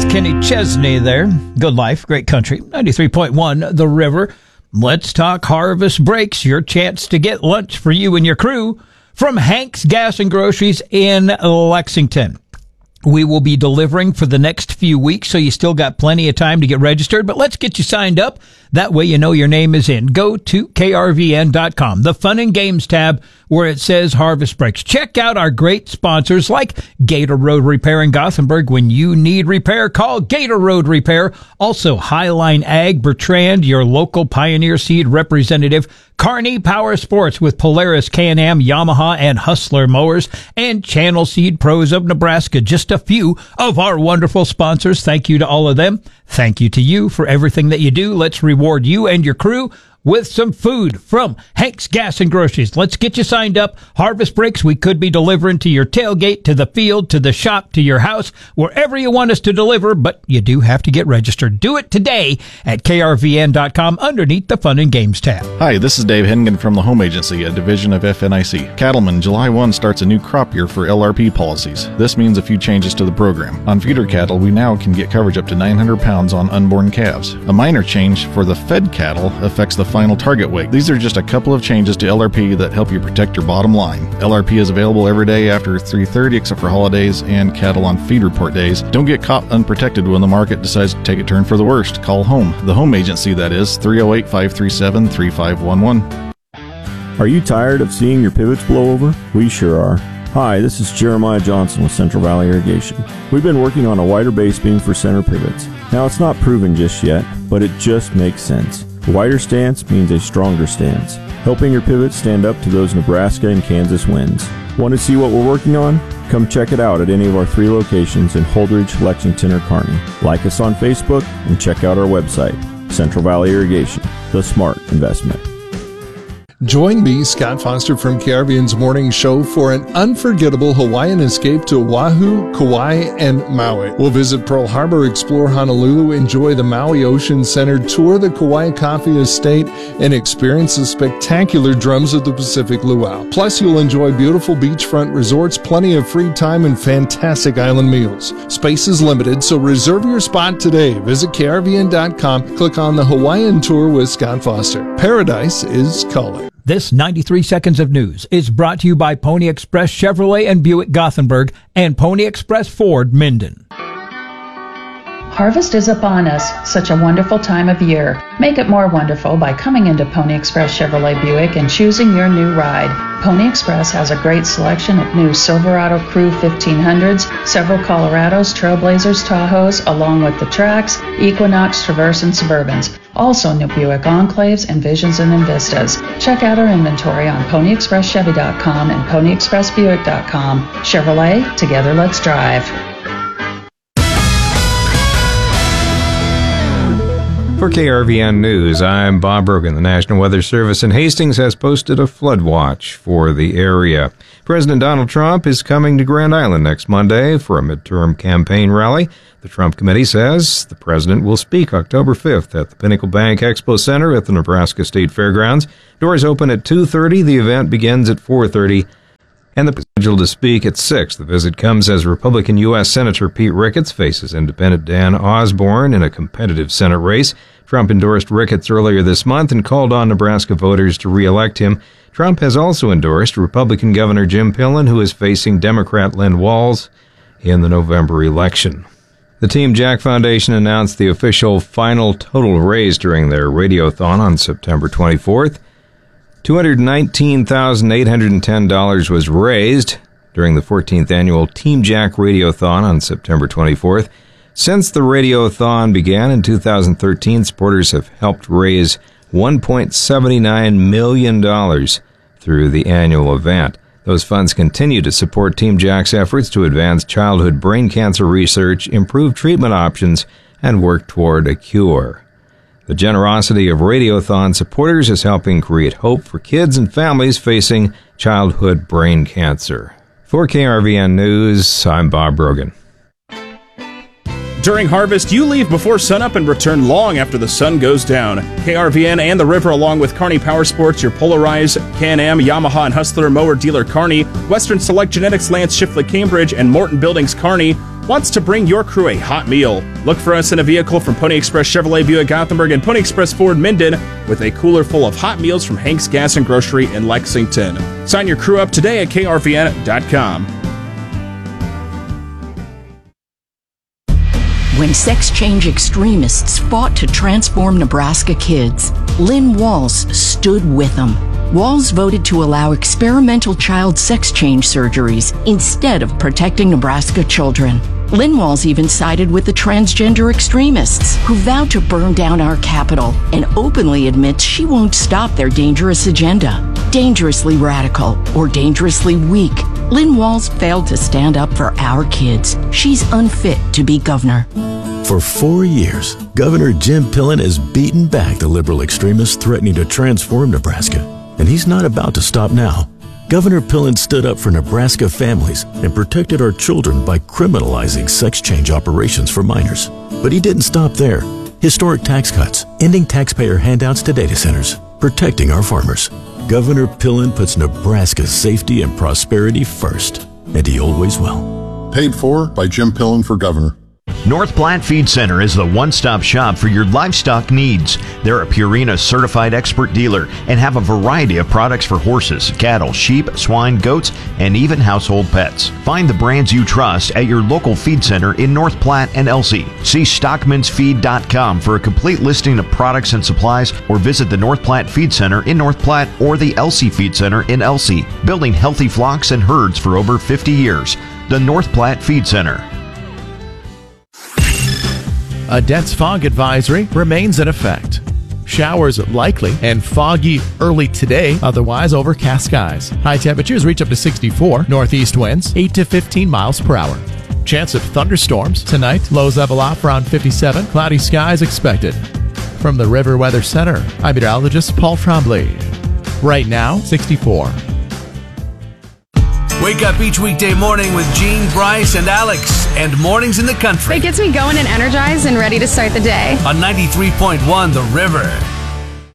with Kenny Chesney there. Good Life, Great Country, 93.1 The River. Let's talk Harvest Breaks, your chance to get lunch for you and your crew from Hank's Gas and Groceries in Lexington. We will be delivering for the next few weeks, so you still got plenty of time to get registered, but let's get you signed up. That way you know your name is in. Go to krvn.com, the Fun and Games tab where it says Harvest Breaks. Check out our great sponsors like Gator Road Repair in Gothenburg. When you need repair, call Gator Road Repair. Also, Highline Ag, Bertrand, your local Pioneer Seed representative. Kearney Power Sports with Polaris, Can-Am, Yamaha, and Hustler mowers. And Channel Seed Pros of Nebraska. Just a few of our wonderful sponsors. Thank you to all of them. Thank you to you for everything that you do. Let's reward you and your crew with some food from Hank's Gas and Groceries. Let's get you signed up. Harvest Breaks, we could be delivering to your tailgate, to the field, to the shop, to your house, wherever you want us to deliver, but you do have to get registered. Do it today at krvn.com underneath the Fun and Games tab. Hi, this is Dave Hennigan from the Home Agency, a division of FNIC. Cattlemen, July 1 starts a new crop year for LRP policies. This means a few changes to the program. On feeder cattle, we now can get coverage up to 900 pounds on unborn calves. A minor change for the fed cattle affects the final target weight. These are just a couple of changes to LRP that help you protect your bottom line. LRP is available every day after 3:30 except for holidays and cattle on feed report days. Don't get caught unprotected when the market decides to take a turn for the worst. Call home. The Home Agency, that is, 308-537-3511. Are you tired of seeing your pivots blow over? We sure are. Hi, this is Jeremiah Johnson with Central Valley Irrigation. We've been working on a wider base beam for center pivots. Now, it's not proven just yet, but it just makes sense. A wider stance means a stronger stance, helping your pivots stand up to those Nebraska and Kansas winds. Want to see what we're working on? Come check it out at any of our 3 locations in Holdridge, Lexington, or Kearney. Like us on Facebook and check out our website, Central Valley Irrigation, the smart investment. Join me, Scott Foster from KRVN's Morning Show for an unforgettable Hawaiian escape to Oahu, Kauai, and Maui. We'll visit Pearl Harbor, explore Honolulu, enjoy the Maui Ocean Center, tour the Kauai Coffee Estate, and experience the spectacular drums of the Pacific Luau. Plus, you'll enjoy beautiful beachfront resorts, plenty of free time, and fantastic island meals. Space is limited, so reserve your spot today. Visit krvn.com, click on the Hawaiian Tour with Scott Foster. Paradise is calling. This 93 Seconds of News is brought to you by Pony Express Chevrolet and Buick Gothenburg and Pony Express Ford Minden. Harvest is upon us, such a wonderful time of year. Make it more wonderful by coming into Pony Express Chevrolet Buick and choosing your new ride. Pony Express has a great selection of new Silverado Crew 1500s, several Colorados, Trailblazers, Tahoes, along with the Trax, Equinox, Traverse, and Suburbans. Also new Buick Enclaves and Visions and Vistas. Check out our inventory on PonyExpressChevy.com and PonyExpressBuick.com. Chevrolet, together let's drive. For KRVN News, I'm Bob Brogan. The National Weather Service in Hastings has posted a flood watch for the area. President Donald Trump is coming to Grand Island next Monday for a midterm campaign rally. The Trump Committee says the president will speak October 5th at the Pinnacle Bank Expo Center at the Nebraska State Fairgrounds. Doors open at 2:30. The event begins at 4:30. And the scheduled to speak at 6. The visit comes as Republican U.S. Senator Pete Ricketts faces Independent Dan Osborne in a competitive Senate race. Trump endorsed Ricketts earlier this month and called on Nebraska voters to re-elect him. Trump has also endorsed Republican Governor Jim Pillen, who is facing Democrat Lynn Walz in the November election. The Team Jack Foundation announced the official final total raised during their Radiothon on September 24th. $219,810 was raised during the 14th annual Team Jack Radiothon on September 24th. Since the Radiothon began in 2013, supporters have helped raise $1.79 million through the annual event. Those funds continue to support Team Jack's efforts to advance childhood brain cancer research, improve treatment options, and work toward a cure. The generosity of Radiothon supporters is helping create hope for kids and families facing childhood brain cancer. For KRVN News, I'm Bob Brogan. During harvest, you leave before sunup and return long after the sun goes down. KRVN and the River, along with Kearney Power Sports, your Polarized, Can-Am, Yamaha, and Hustler mower dealer Kearney, Western Select Genetics, Lance Shifley Cambridge, and Morton Buildings Kearney, wants to bring your crew a hot meal. Look for us in a vehicle from Pony Express Chevrolet Buick Gothenburg and Pony Express Ford Minden with a cooler full of hot meals from Hank's Gas and Grocery in Lexington. Sign your crew up today at krvn.com. When sex change extremists fought to transform Nebraska kids, Lynn Walls stood with them. Walls voted to allow experimental child sex change surgeries instead of protecting Nebraska children. Lynn Walls even sided with the transgender extremists who vowed to burn down our capital and openly admits she won't stop their dangerous agenda. Dangerously radical or dangerously weak, Lynn Walls failed to stand up for our kids. She's unfit to be governor. For 4 years, Governor Jim Pillen has beaten back the liberal extremists threatening to transform Nebraska. And he's not about to stop now. Governor Pillen stood up for Nebraska families and protected our children by criminalizing sex change operations for minors. But he didn't stop there. Historic tax cuts, ending taxpayer handouts to data centers, protecting our farmers. Governor Pillen puts Nebraska's safety and prosperity first, and he always will. Paid for by Jim Pillen for governor. North Platte Feed Center is the one-stop shop for your livestock needs. They're a Purina certified expert dealer and have a variety of products for horses, cattle, sheep, swine, goats, and even household pets. Find the brands you trust at your local feed center in North Platte and Elsie. See stockmansfeed.com for a complete listing of products and supplies, or visit the North Platte Feed Center in North Platte or the Elsie Feed Center in Elsie. Building healthy flocks and herds for over 50 years. The North Platte Feed Center. A dense fog advisory remains in effect. Showers likely and foggy early today, otherwise overcast skies. High temperatures reach up to 64, northeast winds 8 to 15 miles per hour. Chance of thunderstorms tonight, lows level off around 57, cloudy skies expected. From the River Weather Center, I'm meteorologist Paul Trombley. Right now, 64. Wake up each weekday morning with Gene, Bryce, and Alex, and Mornings in the Country. It gets me going and energized and ready to start the day. On 93.1 The River.